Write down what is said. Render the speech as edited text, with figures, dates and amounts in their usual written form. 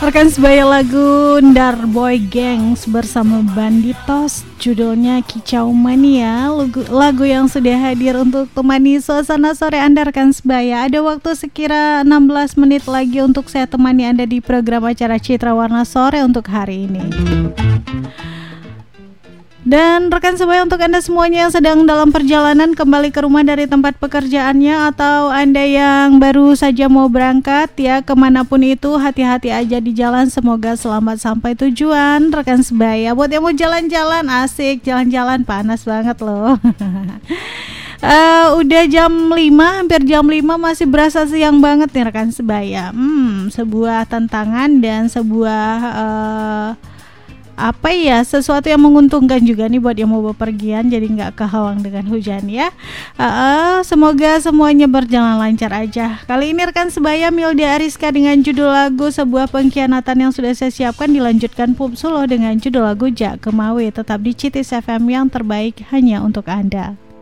Rekan sebaya lagu Darboy Gangs bersama Banditos, judulnya Kicau Mania, lagu yang sudah hadir untuk temani suasana sore Anda rekan sebaya. Ada waktu sekira 16 menit lagi untuk saya temani Anda di program acara Citra Warna Sore untuk hari ini. Dan rekan sebaya, untuk Anda semuanya yang sedang dalam perjalanan kembali ke rumah dari tempat pekerjaannya, atau Anda yang baru saja mau berangkat ya kemanapun itu, hati-hati aja di jalan, semoga selamat sampai tujuan rekan sebaya. Buat yang mau jalan-jalan, asik jalan-jalan, panas banget loh. Udah jam 5, hampir jam 5, masih berasa siang banget nih rekan sebaya. Sebuah tantangan dan sebuah sesuatu yang menguntungkan juga nih buat yang mau bepergian, jadi nggak kehawang dengan hujan ya. Semoga semuanya berjalan lancar aja. Kali ini rekan sebaya, Milda Ariska dengan judul lagu Sebuah Pengkhianatan yang sudah saya siapkan, dilanjutkan Pup Sulo dengan judul lagu Jak Kemawe. Tetap di Citis FM, yang terbaik hanya untuk Anda.